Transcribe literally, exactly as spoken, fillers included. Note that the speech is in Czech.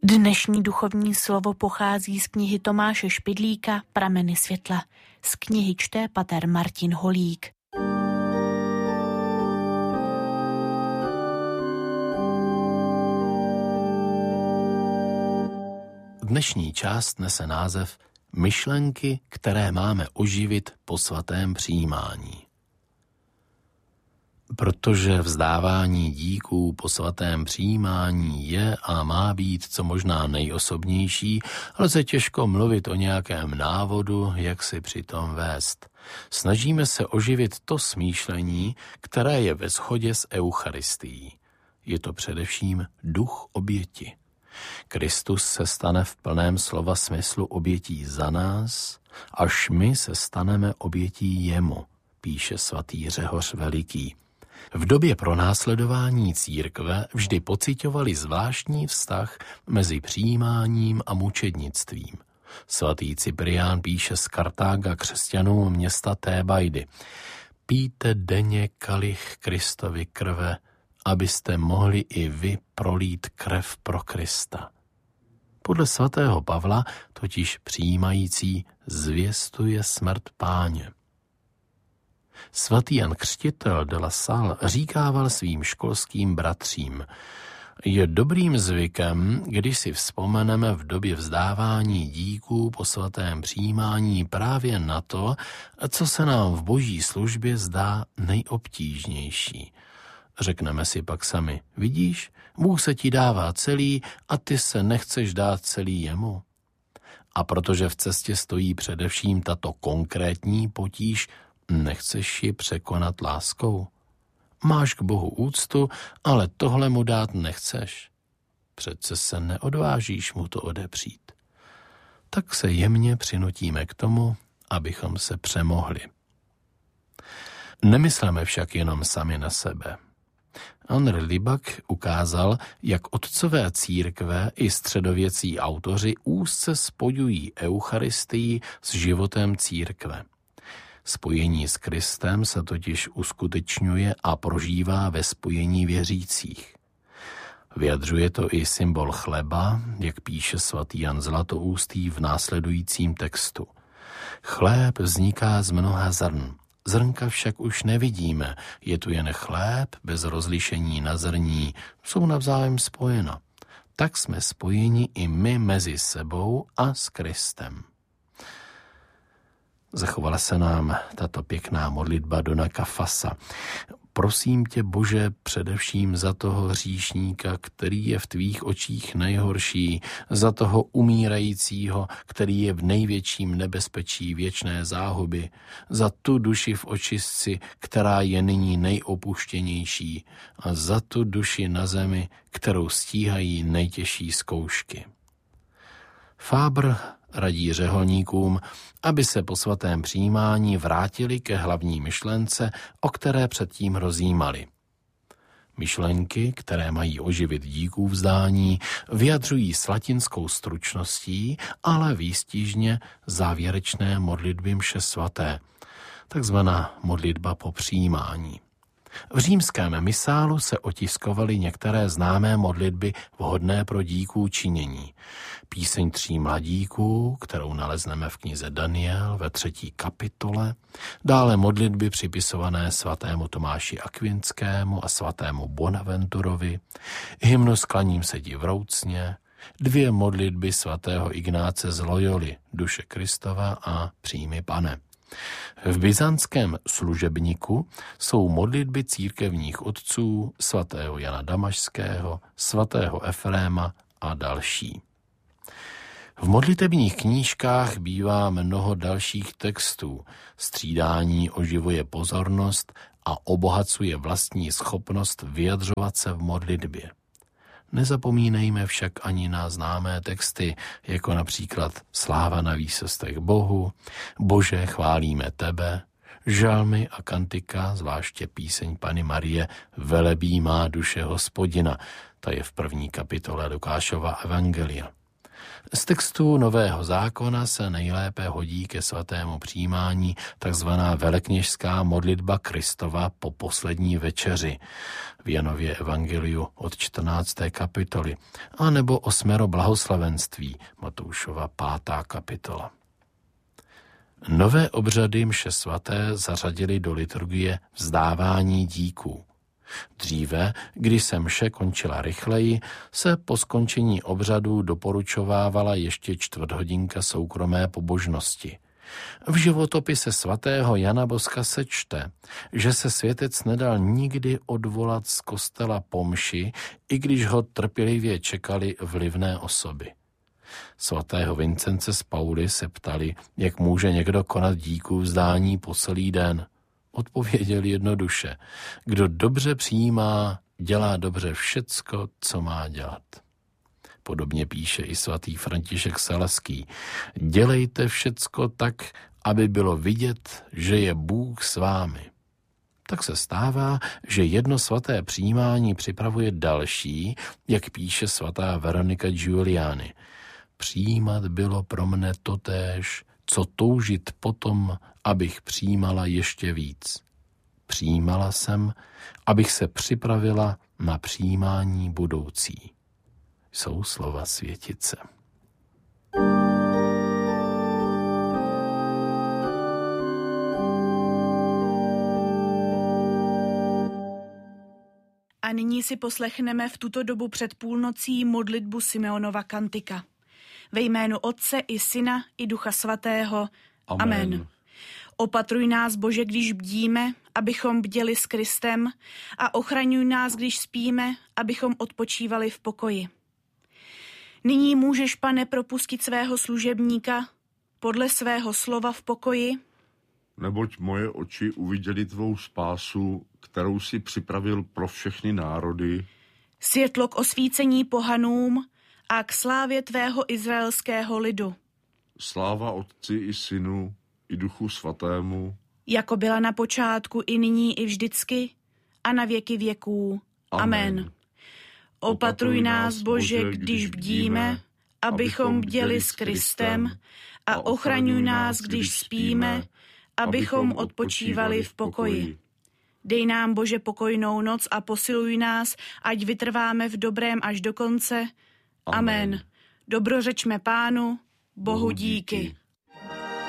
Dnešní duchovní slovo pochází z knihy Tomáše Špidlíka Prameny světla. Z knihy čte pater Martin Holík. Dnešní část nese název Myšlenky, které máme oživit po svatém přijímání. Protože vzdávání díků po svatém přijímání je a má být co možná nejosobnější, lze těžko mluvit o nějakém návodu, jak si přitom vést. Snažíme se oživit to smýšlení, které je ve shodě s Eucharistií. Je to především duch oběti. Kristus se stane v plném slova smyslu obětí za nás, až my se staneme obětí jemu, píše svatý Řehoř Veliký. V době pronásledování církve vždy pociťovali zvláštní vztah mezi přijímáním a mučednictvím. Svatý Cyprián píše z Kartága křesťanům města Thébaidy: Pijte denně kalich Kristovy krve, abyste mohli i vy prolít krev pro Krista. Podle svatého Pavla totiž přijímající zvěstuje smrt Páně. Svatý Jan Křtitel de la Salle říkával svým školským bratřím: Je dobrým zvykem, když si vzpomeneme v době vzdávání díků po svatém přijímání právě na to, co se nám v boží službě zdá nejobtížnější. Řekneme si pak sami: vidíš, Bůh se ti dává celý a ty se nechceš dát celý jemu. A protože v cestě stojí především tato konkrétní potíž, nechceš ji překonat láskou? Máš k Bohu úctu, ale tohle mu dát nechceš. Přece se neodvážíš mu to odepřít. Tak se jemně přinutíme k tomu, abychom se přemohli. Nemysleme však jenom sami na sebe. Henri Libak ukázal, jak otcové církve i středověcí autoři úzce spojují Eucharistii s životem církve. Spojení s Kristem se totiž uskutečňuje a prožívá ve spojení věřících. Vyjadřuje to i symbol chleba, jak píše svatý Jan Zlatoustý v následujícím textu. Chléb vzniká z mnoha zrn. Zrnka však už nevidíme, je tu jen chléb bez rozlišení na zrní, jsou navzájem spojena. Tak jsme spojeni i my mezi sebou a s Kristem. Zachovala se nám tato pěkná modlitba Dona Cafasa. Prosím tě, Bože, především za toho hříšníka, který je v tvých očích nejhorší, za toho umírajícího, který je v největším nebezpečí věčné záhuby, za tu duši v očistci, která je nyní nejopuštěnější, a za tu duši na zemi, kterou stíhají nejtěžší zkoušky. Fábr radí řeholníkům, aby se po svatém přijímání vrátili ke hlavní myšlence, o které předtím rozjímali. Myšlenky, které mají oživit díků vzdání, vyjadřují s latinskou stručností, ale výstižně závěrečné modlitby mše svaté, takzvaná modlitba po přijímání. V římském misálu se otiskovaly některé známé modlitby vhodné pro díků činění. Píseň tří mladíků, kterou nalezneme v knize Daniel ve třetí kapitole, dále modlitby připisované svatému Tomáši Akvinskému a svatému Bonaventurovi, hymnus Klaním se ti vroucně, dvě modlitby svatého Ignáce z Loyoli, Duše Kristova a Přijmi Pane. V byzantském služebníku jsou modlitby církevních otců svatého Jana Damašského, svatého Efréma a další. V modlitebních knížkách bývá mnoho dalších textů. Střídání oživuje pozornost a obohacuje vlastní schopnost vyjadřovat se v modlitbě. Nezapomínejme však ani na známé texty, jako například Sláva na výsostech Bohu, Bože, chválíme tebe, žalmy a kantika, zvláště píseň Panny Marie, Velebí má duše Hospodina, ta je v první kapitole Lukášova evangelia. Z textu Nového zákona se nejlépe hodí ke svatému přijímání takzvaná velekněžská modlitba Kristova po poslední večeři v Janově evangeliu od čtrnácté kapitoly, anebo osmero blahoslavenství Matoušova pátá kapitola. Nové obřady mše svaté zařadili do liturgie vzdávání díků. Dříve, když se mše končila rychleji, se po skončení obřadu doporučovávala ještě čtvrthodinka soukromé pobožnosti. V životopise svatého Jana Boska se čte, že se světec nedal nikdy odvolat z kostela po mši, i když ho trpělivě čekali vlivné osoby. Svatého Vincence z Pauly se ptali, jak může někdo konat díků vzdání po celý den. Odpověděl jednoduše, kdo dobře přijímá, dělá dobře všecko, co má dělat. Podobně píše i svatý František Salaský. Dělejte všecko tak, aby bylo vidět, že je Bůh s vámi. Tak se stává, že jedno svaté přijímání připravuje další, jak píše svatá Veronika Giuliani. Přijímat bylo pro mne totéž, co toužit potom, abych přijímala ještě víc. Přijímala jsem, abych se připravila na přijímání budoucí. Jsou slova světice. A nyní si poslechneme v tuto dobu před půlnocí modlitbu Simeonova kantika. Ve jménu Otce i Syna i Ducha Svatého. Amen. Amen. Opatruj nás, Bože, když bdíme, abychom bděli s Kristem, a ochraňuj nás, když spíme, abychom odpočívali v pokoji. Nyní můžeš, Pane, propustit svého služebníka podle svého slova v pokoji, neboť moje oči uviděly tvou spásu, kterou si připravil pro všechny národy, světlo k osvícení pohanům a k slávě tvého izraelského lidu. Sláva Otci i Synu i Duchu Svatému, jako byla na počátku, i nyní, i vždycky, a na věky věků. Amen. Amen. Opatruj nás, Bože, když bdíme, abychom bděli s Kristem, a ochraňuj nás, když spíme, abychom odpočívali v pokoji. Dej nám, Bože, pokojnou noc a posiluj nás, ať vytrváme v dobrém až do konce. Amen. Dobrořečme Pánu, Bohu díky.